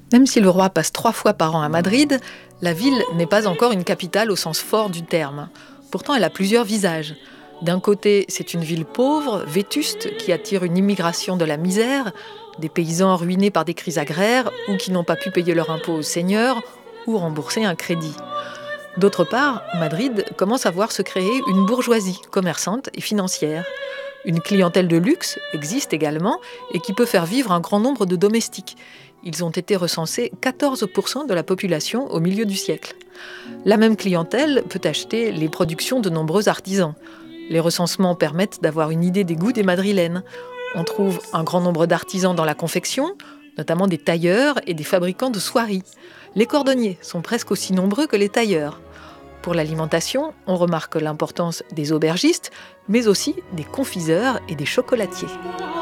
Même si le roi passe 3 fois par an à Madrid, la ville n'est pas encore une capitale au sens fort du terme. Pourtant, elle a plusieurs visages. D'un côté, c'est une ville pauvre, vétuste, qui attire une immigration de la misère, des paysans ruinés par des crises agraires ou qui n'ont pas pu payer leur impôt au seigneur ou rembourser un crédit. D'autre part, Madrid commence à voir se créer une bourgeoisie commerçante et financière. Une clientèle de luxe existe également et qui peut faire vivre un grand nombre de domestiques. Ils ont été recensés 14% de la population au milieu du siècle. La même clientèle peut acheter les productions de nombreux artisans. Les recensements permettent d'avoir une idée des goûts des Madrilènes. On trouve un grand nombre d'artisans dans la confection, notamment des tailleurs et des fabricants de soieries. Les cordonniers sont presque aussi nombreux que les tailleurs. Pour l'alimentation, on remarque l'importance des aubergistes, mais aussi des confiseurs et des chocolatiers.